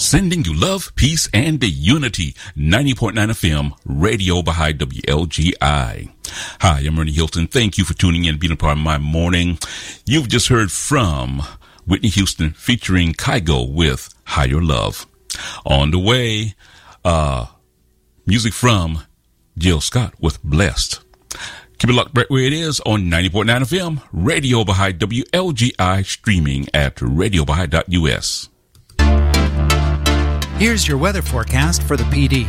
Sending you love, peace, and unity. 90.9 FM, Radio Baha'i WLGI. Hi, I'm Ernie Hilton. Thank you for tuning in and being a part of my morning. You've just heard from Whitney Houston featuring Kygo with Higher Love. On the way, music from Jill Scott with Blessed. Keep it locked right where it is on 90.9 FM, Radio Baha'i WLGI, streaming at radiobaha'i.us. Here's your weather forecast for the PD.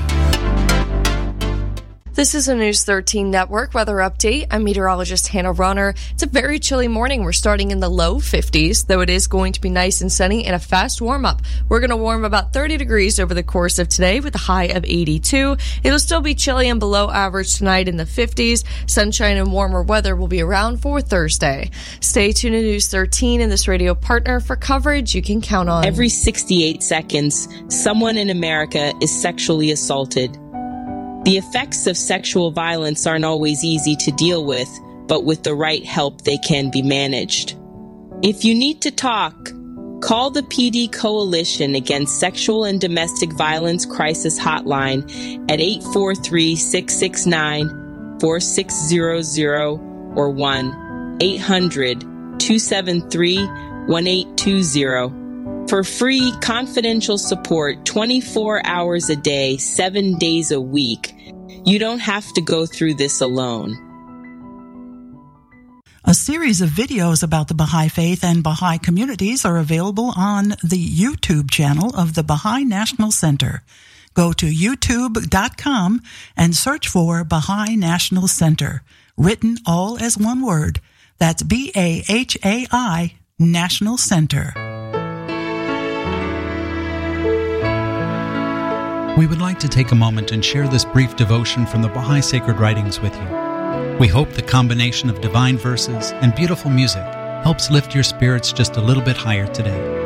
This is a News 13 Network weather update. I'm meteorologist Hannah Runner. It's a very chilly morning. We're starting in the low 50s, though it is going to be nice and sunny and a fast warm-up. We're going to warm about 30 degrees over the course of today with a high of 82. It'll still be chilly and below average tonight in the 50s. Sunshine and warmer weather will be around for Thursday. Stay tuned to News 13 and this radio partner for coverage you can count on. Every 68 seconds, someone in America is sexually assaulted. The effects of sexual violence aren't always easy to deal with, but with the right help, they can be managed. If you need to talk, call the PD Coalition Against Sexual and Domestic Violence Crisis Hotline at 843-669-4600 or 1-800-273-1820. For free, confidential support 24 hours a day, 7 days a week. You don't have to go through this alone. A series of videos about the Baha'i Faith and Baha'i communities are available on the YouTube channel of the Baha'i National Center. Go to youtube.com and search for Baha'i National Center, written all as one word. That's BAHAI National Center. We would like to take a moment and share this brief devotion from the Baha'i Sacred Writings with you. We hope the combination of divine verses and beautiful music helps lift your spirits just a little bit higher today.